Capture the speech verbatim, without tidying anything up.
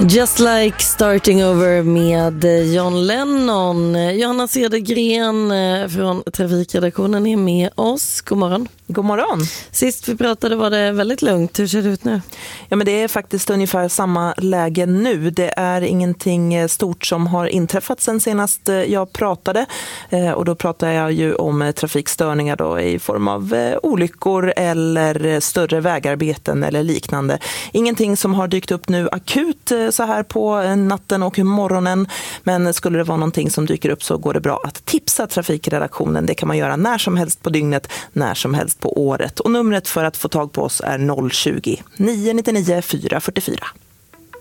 Just like starting over med John Lennon. Johanna Cedergren från Trafikredaktionen är med oss. God morgon. God morgon. Sist vi pratade var det väldigt lugnt. Hur ser det ut nu? Ja, men det är faktiskt ungefär samma läge nu. Det är ingenting stort som har inträffat sen senast jag pratade. Och då pratar jag ju om trafikstörningar då i form av olyckor eller större vägarbeten eller liknande. Ingenting som har dykt upp nu akut så här på natten och morgonen. Men skulle det vara någonting som dyker upp så går det bra att tipsa Trafikredaktionen. Det kan man göra när som helst på dygnet, när som helst på året. Och numret för att få tag på oss är noll tjugo, nio nio nio, fyra fyra fyra.